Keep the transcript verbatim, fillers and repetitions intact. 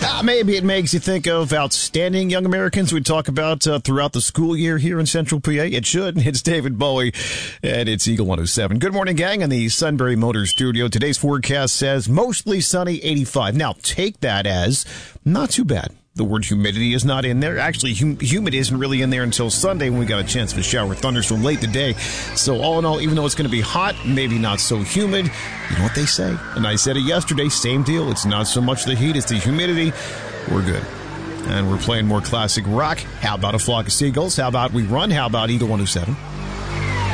Ah, maybe it makes you think of outstanding young Americans we talk about uh, throughout the school year here in Central P A. It should. It's David Bowie, and it's Eagle one oh seven. Good morning, gang, in the Sunbury Motor Studio. Today's forecast says mostly sunny, eighty-five. Now, take that as not too bad. The word humidity is not in there. Actually, hum- humid isn't really in there until Sunday when we got a chance of a shower with thunderstorm late today. So all in all, even though it's going to be hot, maybe not so humid, you know what they say. And I said it yesterday, same deal. It's not so much the heat, it's the humidity. We're good. And we're playing more classic rock. How about A Flock of Seagulls? How about We Run? How about Eagle one oh seven?